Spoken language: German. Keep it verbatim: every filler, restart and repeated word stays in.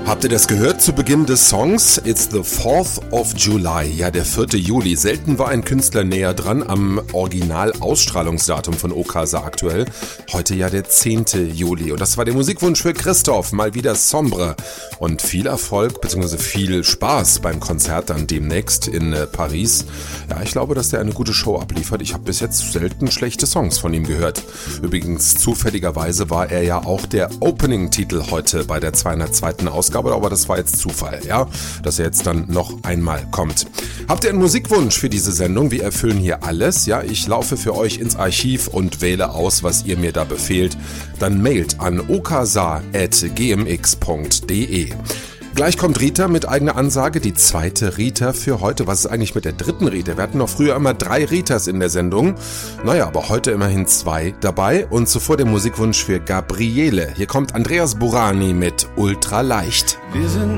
Habt ihr das gehört zu Beginn des Songs? It's the fourth of July, ja der vierte Juli. Selten war ein Künstler näher dran am Original-Ausstrahlungsdatum von Okasa aktuell. Heute ja der zehnte Juli und das war der Musikwunsch für Christoph, mal wieder Sombre. Und viel Erfolg bzw. viel Spaß beim Konzert dann demnächst in äh, Paris. Ja, ich glaube, dass der eine gute Show abliefert. Ich habe bis jetzt selten schlechte Songs von ihm gehört. Übrigens, zufälligerweise war er ja auch der Opening-Titel heute bei der zweihundertzweiten Ausgabe. Aber das war jetzt Zufall, ja, dass er jetzt dann noch einmal kommt. Habt ihr einen Musikwunsch für diese Sendung? Wir erfüllen hier alles, ja, ich laufe für euch ins Archiv und wähle aus, was ihr mir da befehlt. Dann mailt an okasa at g m x punkt d e. Gleich kommt Rita mit eigener Ansage, die zweite Rita für heute. Was ist eigentlich mit der dritten Rita? Wir hatten noch früher immer drei Ritas in der Sendung. Naja, aber heute immerhin zwei dabei. Und zuvor der Musikwunsch für Gabriele. Hier kommt Andreas Burani mit Ultra leicht. Wir sind